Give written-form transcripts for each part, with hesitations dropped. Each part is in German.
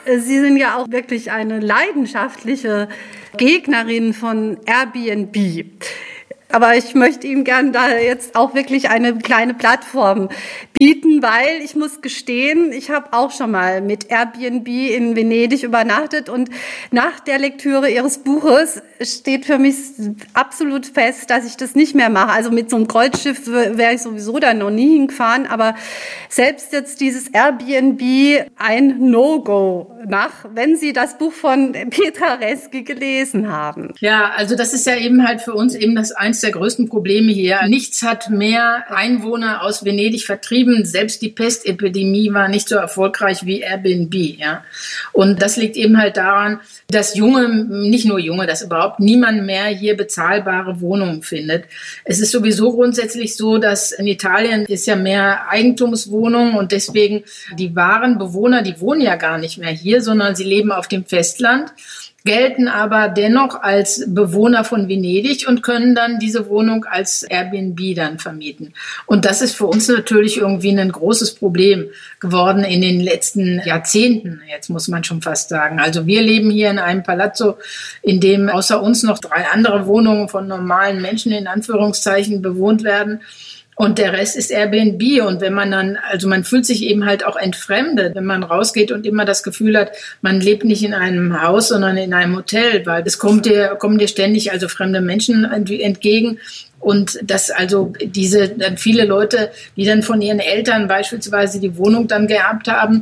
Sie sind ja auch wirklich eine leidenschaftliche Gegnerin von Airbnb. Aber ich möchte Ihnen gern da jetzt auch wirklich eine kleine Plattform bieten, weil ich muss gestehen, ich habe auch schon mal mit Airbnb in Venedig übernachtet und nach der Lektüre Ihres Buches steht für mich absolut fest, dass ich das nicht mehr mache. Also mit so einem Kreuzschiff wäre ich sowieso da noch nie hingefahren, aber selbst jetzt dieses Airbnb ein No-Go wenn Sie das Buch von Petra Reske gelesen haben. Ja, also das ist ja eben halt für uns eben eins der größten Probleme hier. Nichts hat mehr Einwohner aus Venedig vertrieben. Selbst die Pestepidemie war nicht so erfolgreich wie Airbnb. Ja. Und das liegt eben halt daran, dass nicht nur Junge, dass überhaupt niemand mehr hier bezahlbare Wohnungen findet. Es ist sowieso grundsätzlich so, dass in Italien ist ja mehr Eigentumswohnungen und deswegen die wahren Bewohner, die wohnen ja gar nicht mehr hier, sondern sie leben auf dem Festland, gelten aber dennoch als Bewohner von Venedig und können dann diese Wohnung als Airbnb dann vermieten. Und das ist für uns natürlich irgendwie ein großes Problem geworden in den letzten Jahrzehnten, jetzt muss man schon fast sagen. Also wir leben hier in einem Palazzo, in dem außer uns noch 3 andere Wohnungen von normalen Menschen in Anführungszeichen bewohnt werden. Und der Rest ist Airbnb. Und wenn man dann, also man fühlt sich eben halt auch entfremdet, wenn man rausgeht und immer das Gefühl hat, man lebt nicht in einem Haus, sondern in einem Hotel, weil es kommen dir ständig also fremde Menschen entgegen. Und dass also dann viele Leute, die dann von ihren Eltern beispielsweise die Wohnung dann geerbt haben,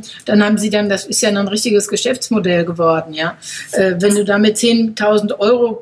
das ist ja ein richtiges Geschäftsmodell geworden, ja. Wenn du damit 10.000 Euro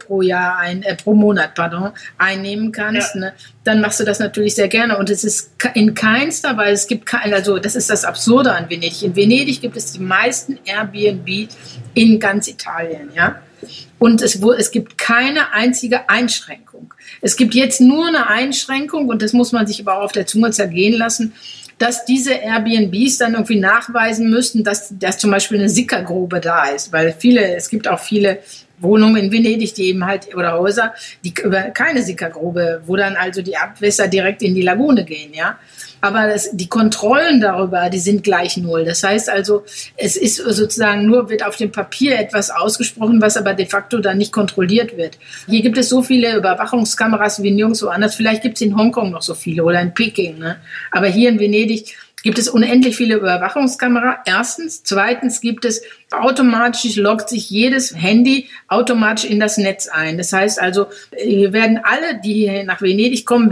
pro Monat einnehmen kannst, ne, dann machst du das natürlich sehr gerne. Und es ist in keinster Weise, das ist das Absurde an Venedig. In Venedig gibt es die meisten Airbnb in ganz Italien, ja. Und es gibt keine einzige Einschränkung. Es gibt jetzt nur eine Einschränkung, und das muss man sich aber auch auf der Zunge zergehen lassen, dass diese Airbnbs dann irgendwie nachweisen müssten, dass zum Beispiel eine Sickergrube da ist. Weil es gibt auch viele Wohnungen in Venedig, die eben halt, oder Häuser, die über keine Sickergrube, wo dann also die Abwässer direkt in die Lagune gehen, ja. Aber die Kontrollen darüber, die sind gleich null. Das heißt also, es ist sozusagen wird auf dem Papier etwas ausgesprochen, was aber de facto dann nicht kontrolliert wird. Hier gibt es so viele Überwachungskameras wie nirgendwo anders. Vielleicht gibt es in Hongkong noch so viele oder in Peking, ne? Aber hier in Venedig gibt es unendlich viele Überwachungskameras. Erstens. Zweitens automatisch loggt sich jedes Handy automatisch in das Netz ein. Das heißt also, wir werden alle, die hier nach Venedig kommen,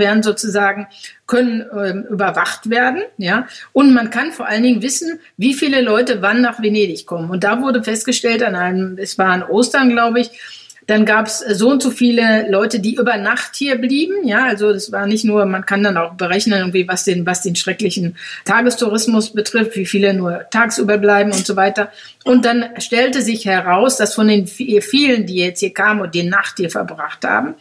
können überwacht werden, ja. Und man kann vor allen Dingen wissen, wie viele Leute wann nach Venedig kommen. Und da wurde festgestellt es war an Ostern, glaube ich, dann gab es so und so viele Leute, die über Nacht hier blieben. Ja, also das war nicht nur, man kann dann auch berechnen, irgendwie, was den schrecklichen Tagestourismus betrifft, wie viele nur tagsüber bleiben und so weiter. Und dann stellte sich heraus, dass von den vielen, die jetzt hier kamen und die Nacht hier verbracht haben,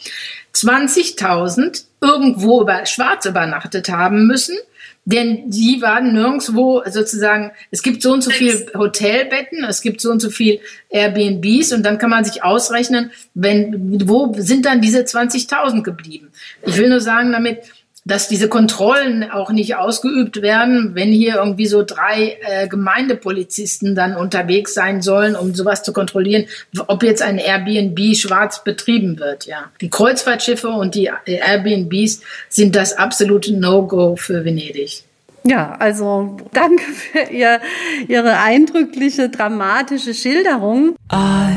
20.000 irgendwo schwarz übernachtet haben müssen. Denn die waren nirgendwo sozusagen, es gibt so und so viel Hotelbetten, es gibt so und so viel Airbnbs und dann kann man sich ausrechnen, wo sind dann diese 20.000 geblieben. Ich will nur sagen damit, dass diese Kontrollen auch nicht ausgeübt werden, wenn hier irgendwie so 3 Gemeindepolizisten dann unterwegs sein sollen, um sowas zu kontrollieren, ob jetzt ein Airbnb schwarz betrieben wird. Ja, die Kreuzfahrtschiffe und die Airbnbs sind das absolute No-Go für Venedig. Ja, also danke für Ihre eindrückliche, dramatische Schilderung.